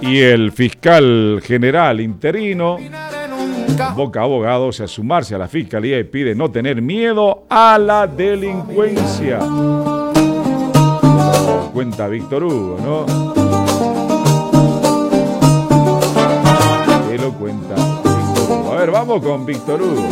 Y el fiscal general interino convoca a abogados a sumarse a la fiscalía y pide no tener miedo a la delincuencia. Cuenta Víctor Hugo, ¿no? Que lo cuenta Víctor Hugo. A ver, vamos con Víctor Hugo.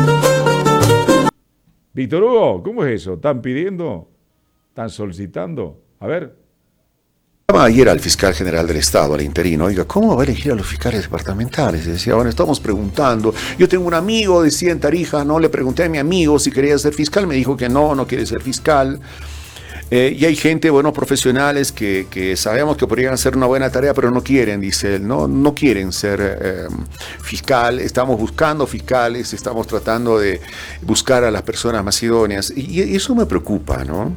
Víctor Hugo, ¿cómo es eso? ¿Están pidiendo? ¿Están solicitando? A ver. Ayer al fiscal general del Estado, al interino, oiga, ¿cómo va a elegir a los fiscales departamentales? Decía, bueno, estamos preguntando. Yo tengo un amigo, decía en Tarija, no le pregunté a mi amigo si quería ser fiscal, me dijo que no quiere ser fiscal. Y hay gente, bueno, profesionales que sabemos que podrían hacer una buena tarea, pero no quieren, dice él, no quieren ser fiscal. Estamos buscando fiscales, estamos tratando de buscar a las personas más idóneas. Y eso me preocupa, ¿no?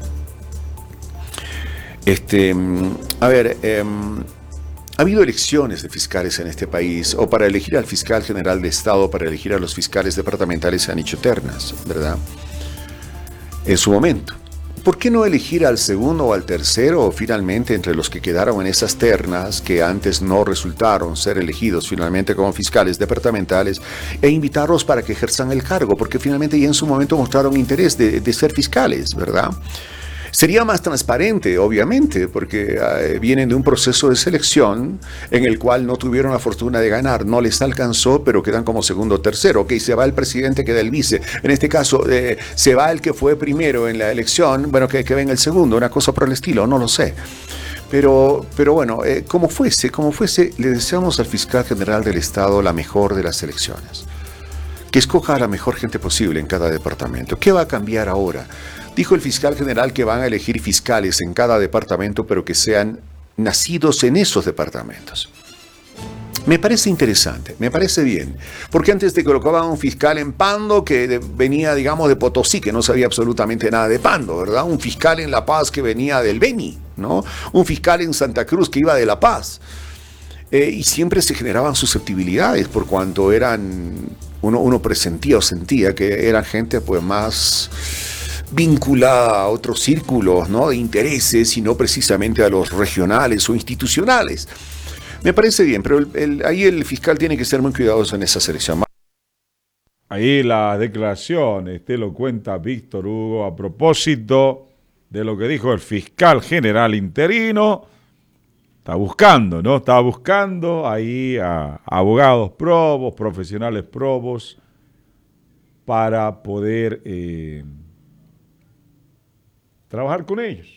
Ha habido elecciones de fiscales en este país, o para elegir al fiscal general de Estado, para elegir a los fiscales departamentales se han hecho ternas, ¿verdad? En su momento. ¿Por qué no elegir al segundo o al tercero finalmente entre los que quedaron en esas ternas que antes no resultaron ser elegidos finalmente como fiscales departamentales e invitarlos para que ejerzan el cargo? Porque finalmente ya en su momento mostraron interés de ser fiscales, ¿verdad? Sería más transparente, obviamente, porque vienen de un proceso de selección en el cual no tuvieron la fortuna de ganar, no les alcanzó, pero quedan como segundo o tercero. Ok, se va el presidente, queda el vice. En este caso, se va el que fue primero en la elección, bueno, que venga el segundo, una cosa por el estilo, no lo sé. Pero bueno, como fuese, le deseamos al fiscal general del Estado la mejor de las elecciones. Que escoja a la mejor gente posible en cada departamento. ¿Qué va a cambiar ahora? Dijo el fiscal general que van a elegir fiscales en cada departamento, pero que sean nacidos en esos departamentos. Me parece interesante, me parece bien, porque antes te colocaban un fiscal en Pando que venía, digamos, de Potosí, que no sabía absolutamente nada de Pando, ¿verdad? Un fiscal en La Paz que venía del Beni, ¿no? Un fiscal en Santa Cruz que iba de La Paz. Y siempre se generaban susceptibilidades por cuanto uno presentía o sentía que eran gente pues más vinculada a otros círculos, ¿no?, de intereses y no precisamente a los regionales o institucionales. Me parece bien, pero ahí el fiscal tiene que ser muy cuidadoso en esa selección. Ahí las declaraciones, te lo cuenta Víctor Hugo a propósito de lo que dijo el fiscal general interino. Está buscando, ¿no? Está buscando ahí a abogados probos, profesionales probos, para poder trabajar con ellos.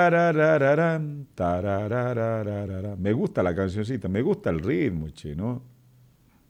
Me gusta la cancioncita, me gusta el ritmo, che, ¿no?